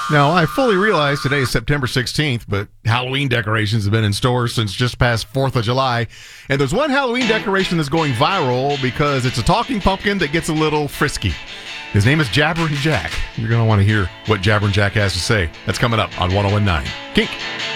Now, I fully realize today is September 16th, but Halloween decorations have been in stores since just past 4th of July. And there's one Halloween decoration that's going viral because it's a talking pumpkin that gets a little frisky. His name is Jabbering Jack. You're going to want to hear what Jabbering Jack has to say. That's coming up on 101.9 Kink.